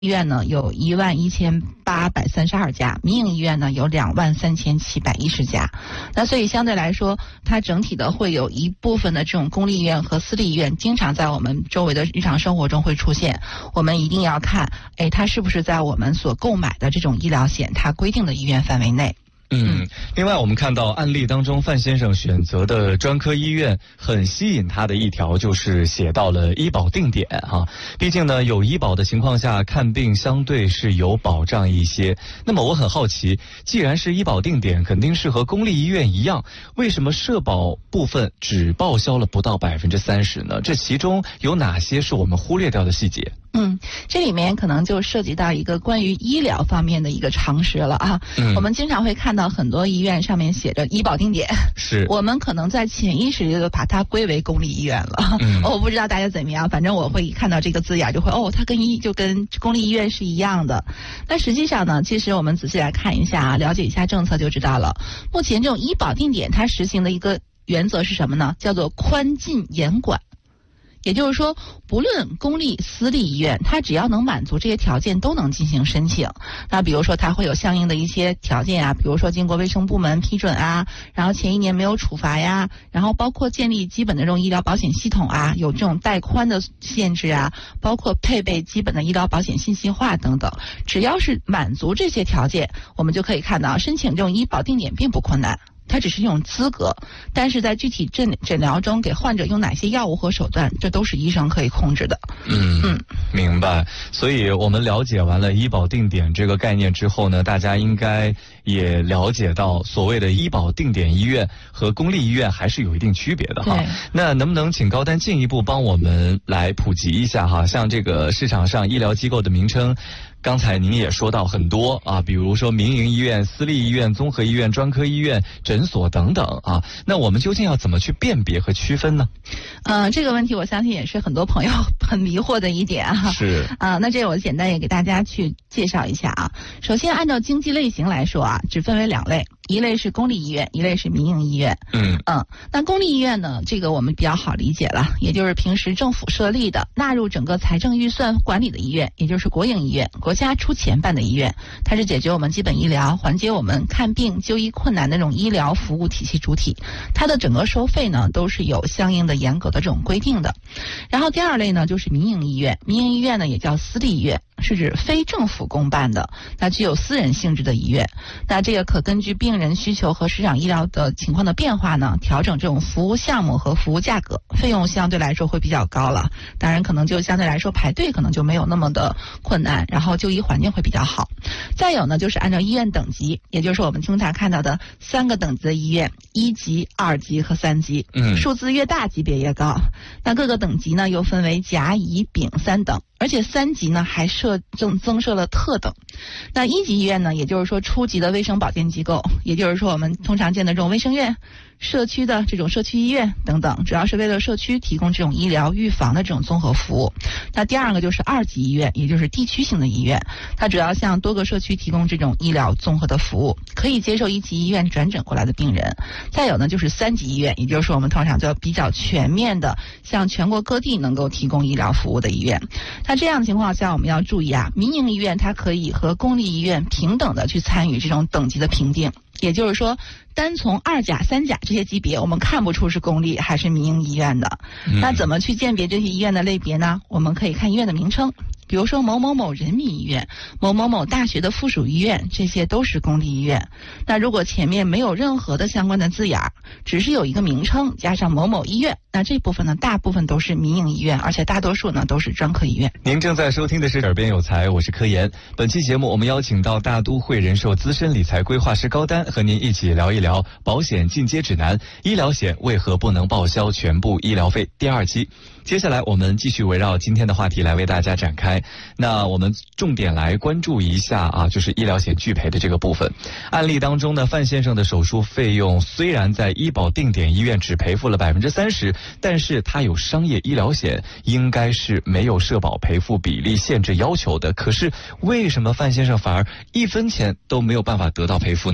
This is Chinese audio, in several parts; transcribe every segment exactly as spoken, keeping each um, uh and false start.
医院呢有一万一千八百三十二家，民营医院呢有两万三千七百一十家。那所以相对来说，它整体的会有一部分的这种公立医院和私立医院经常在我们周围的日常生活中会出现。我们一定要看，哎，它是不是在我们所购买的这种医疗险它规定的医院范围内。 嗯，另外我们看到案例当中，范先生选择的专科医院很吸引他的一条就是写到了医保定点哈。毕竟呢，有医保的情况下看病相对是有保障一些。那么我很好奇，既然是医保定点，肯定是和公立医院一样，为什么社保部分只报销了不到百分之三十呢？这其中有哪些是我们忽略掉的细节？ 嗯，这里面可能就涉及到一个关于医疗方面的一个常识了啊。嗯，我们经常会看到很多医院上面写着医保定点， 是我们可能在潜意识里就把它归为公立医院了。嗯，我不知道大家怎么样，反正我会一看到这个字眼就会哦，它跟医就跟公立医院是一样的。那实际上呢，其实我们仔细来看一下啊，了解一下政策就知道了。目前这种医保定点它实行的一个原则是什么呢？叫做宽进严管。也就是说，不论公立私立医院，它只要能满足这些条件都能进行申请。那比如说它会有相应的一些条件啊，比如说经过卫生部门批准啊，然后前一年没有处罚呀，然后包括建立基本的这种医疗保险系统啊，有这种带宽的限制啊，包括配备基本的医疗保险信息化等等。只要是满足这些条件，我们就可以看到申请这种医保定点并不困难。它只是一种资格，但是在具体诊诊疗中给患者用哪些药物和手段，这都是医生可以控制的。 嗯嗯，明白。所以我们了解完了医保定点这个概念之后呢，大家应该也了解到所谓的医保定点医院和公立医院还是有一定区别的哈。那能不能请高丹进一步帮我们来普及一下哈？像这个市场上医疗机构的名称，刚才您也说到很多啊，比如说民营医院、私立医院、综合医院、专科医院、诊所等等啊，那我们究竟要怎么去辨别和区分呢？ 呃，这个问题我相信也是很多朋友很迷惑的一点哈。 是啊、呃，那这我简单也给大家去介绍一下啊。首先，按照经济类型来说啊，只分为两类，一类是公立医院，一类是民营医院。嗯嗯，那公立医院呢，这个我们比较好理解了，也就是平时政府设立的、纳入整个财政预算管理的医院，也就是国营医院。国家出钱办的医院，它是解决我们基本医疗、缓解我们看病就医困难的那种医疗服务体系主体。它的整个收费呢，都是有相应的严格的这种规定的。然后第二类呢，就是民营医院。民营医院呢，也叫私立医院，是指非政府公办的，那具有私人性质的医院。那这个可根据病人需求和市场医疗的情况的变化呢，调整这种服务项目和服务价格，费用相对来说会比较高了。当然，可能就相对来说排队可能就没有那么的困难，然后就医环境会比较好。再有呢，就是按照医院等级，也就是我们经常看到的三个等级的医院，一级、二级和三级。嗯，数字越大，级别越高。那各个等级呢，又分为甲、乙、丙三等。而且三级呢还设增增设了特等。那一级医院呢，也就是说初级的卫生保健机构，也就是说我们通常见的这种卫生院、社区的这种社区医院等等，主要是为了社区提供这种医疗预防的这种综合服务。那第二个就是二级医院，也就是地区性的医院，它主要向多个社区提供这种医疗综合的服务，可以接受一级医院转诊过来的病人。再有呢就是三级医院，也就是说我们通常叫比较全面的，向全国各地能够提供医疗服务的医院。那这样的情况下，我们要注意啊，民营医院它可以和公立医院平等的去参与这种等级的评定，也就是说，单从二甲、三甲这些级别，我们看不出是公立还是民营医院的。嗯、那怎么去鉴别这些医院的类别呢？我们可以看医院的名称。比如说某某某人民医院、某某某大学的附属医院，这些都是公立医院。那如果前面没有任何的相关的字眼，只是有一个名称加上某某医院，那这部分呢，大部分都是民营医院，而且大多数呢都是专科医院。 您正在收听的是耳边有才，我是柯岩。本期节目我们邀请到大都会人寿资深理财规划师高丹，和您一起聊一聊保险进阶指南，医疗险为何不能报销全部医疗费第二期。接下来我们继续围绕今天的话题来为大家展开。那我们重点来关注一下啊，就是医疗险拒赔的这个部分。案例当中呢，范先生的手术费用虽然在医保定点医院只赔付了百分之三十，但是他有商业医疗险，应该是没有社保赔付比例限制要求的。可是为什么范先生反而一分钱都没有办法得到赔付呢？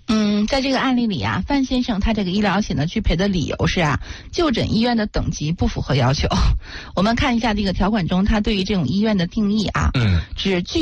嗯，在这个案例里啊，范先生他这个医疗险的拒赔的理由是啊，就诊医院的等级不符合要求。我们看一下这个条款中，他对于这种医院的定义啊， 嗯， 只拒